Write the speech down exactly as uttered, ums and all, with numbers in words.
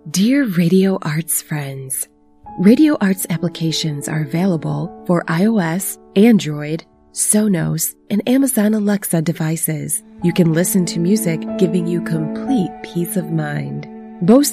Dear Radio Arts friends, Radio Arts applications are available for iOS, Android, Sonos, and Amazon Alexa devices. You can listen to music giving you complete peace of mind. Both